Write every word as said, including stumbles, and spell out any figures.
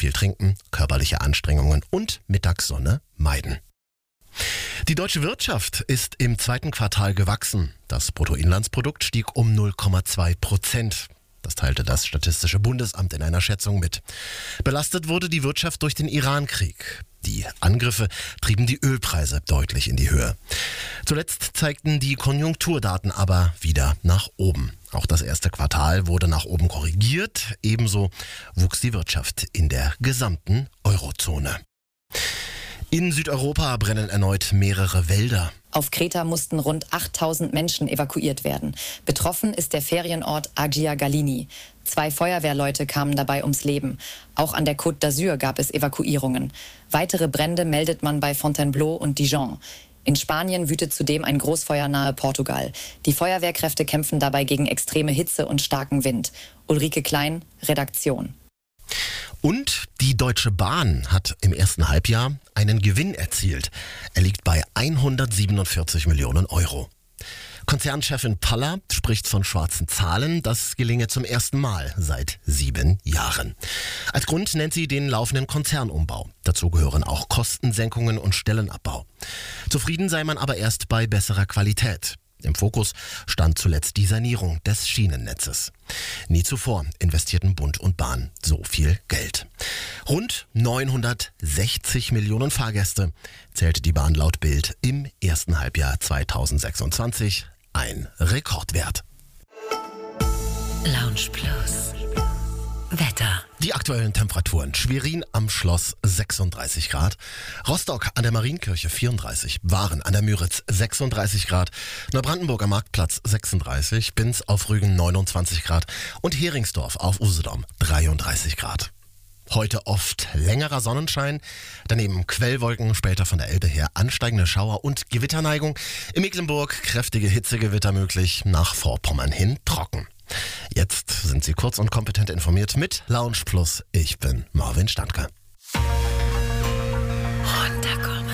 viel trinken, körperliche Anstrengungen und Mittagssonne meiden. Die deutsche Wirtschaft ist im zweiten Quartal gewachsen. Das Bruttoinlandsprodukt stieg um null Komma zwei Prozent. Das teilte das Statistische Bundesamt in einer Schätzung mit. Belastet wurde die Wirtschaft durch den Iran-Krieg. Die Angriffe trieben die Ölpreise deutlich in die Höhe. Zuletzt zeigten die Konjunkturdaten aber wieder nach oben. Auch das erste Quartal wurde nach oben korrigiert. Ebenso wuchs die Wirtschaft in der gesamten Eurozone. In Südeuropa brennen erneut mehrere Wälder. Auf Kreta mussten rund achttausend Menschen evakuiert werden. Betroffen ist der Ferienort Agia Galini. Zwei Feuerwehrleute kamen dabei ums Leben. Auch an der Côte d'Azur gab es Evakuierungen. Weitere Brände meldet man bei Fontainebleau und Dijon. In Spanien wütet zudem ein Großfeuer nahe Portugal. Die Feuerwehrkräfte kämpfen dabei gegen extreme Hitze und starken Wind. Ulrike Klein, Redaktion. Und die Deutsche Bahn hat im ersten Halbjahr einen Gewinn erzielt. Er liegt bei hundertsiebenundvierzig Millionen Euro. Konzernchefin Paller spricht von schwarzen Zahlen. Das gelinge zum ersten Mal seit sieben Jahren. Als Grund nennt sie den laufenden Konzernumbau. Dazu gehören auch Kostensenkungen und Stellenabbau. Zufrieden sei man aber erst bei besserer Qualität. Im Fokus stand zuletzt die Sanierung des Schienennetzes. Nie zuvor investierten Bund und Bahn so viel Geld. Rund neunhundertsechzig Millionen Fahrgäste zählte die Bahn laut Bild im ersten Halbjahr zweitausendsechsundzwanzig. Ein Rekordwert. Lounge Plus. Wetter. Die aktuellen Temperaturen. Schwerin am Schloss sechsunddreißig Grad, Rostock an der Marienkirche vierunddreißig, Waren an der Müritz sechsunddreißig Grad, Neubrandenburg am Marktplatz sechsunddreißig, Binz auf Rügen neunundzwanzig Grad und Heringsdorf auf Usedom dreiunddreißig Grad. Heute oft längerer Sonnenschein, daneben Quellwolken, später von der Elbe her ansteigende Schauer und Gewitterneigung. In Mecklenburg kräftige Hitzegewitter möglich, nach Vorpommern hin trocken. Jetzt sind Sie kurz und kompetent informiert mit Lounge Plus. Ich bin Marvin Standke. Runterkommen.